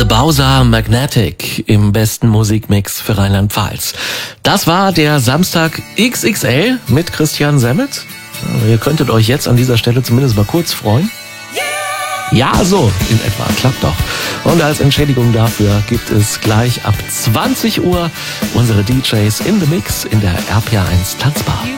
The Bowser Magnetic im besten Musikmix für Rheinland-Pfalz. Das war der Samstag XXL mit Christian Semmet. Ihr könntet euch jetzt an dieser Stelle zumindest mal kurz freuen. Ja, so in etwa. Klappt doch. Und als Entschädigung dafür gibt es gleich ab 20 Uhr unsere DJs in the Mix in der RPR1 Tanzbar.